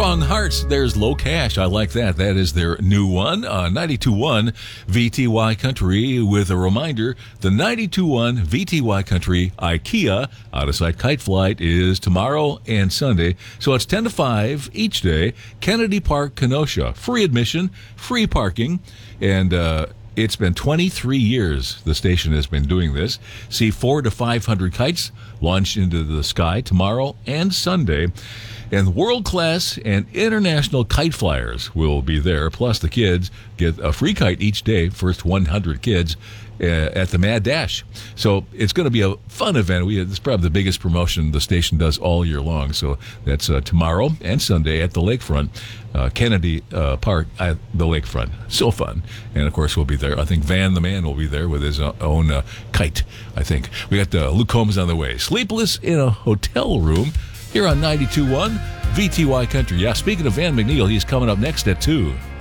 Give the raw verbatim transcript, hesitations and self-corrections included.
Strong Hearts, there's Low Cash. I like that. That is their new one. Uh, ninety-two point one V T Y Country with a reminder, the ninety-two point one V T Y Country IKEA out-of-sight kite flight is tomorrow and Sunday. So it's ten to five each day. Kennedy Park, Kenosha. Free admission, free parking, and uh, it's been twenty-three years the station has been doing this. See four to five hundred kites launch into the sky tomorrow and Sunday. And world-class and international kite flyers will be there. Plus, the kids get a free kite each day, first one hundred kids uh, at the Mad Dash. So it's going to be a fun event. We It's probably the biggest promotion the station does all year long. So that's uh, tomorrow and Sunday at the lakefront, uh, Kennedy uh, Park at the lakefront. So fun. And, of course, we'll be there. I think Van the Man will be there with his own uh, kite, I think. We got uh, Luke Combs on the way. Sleepless in a Hotel Room. Here on ninety-two point one V T Y Country. Yeah, speaking of Van McNeil, he's coming up next at two.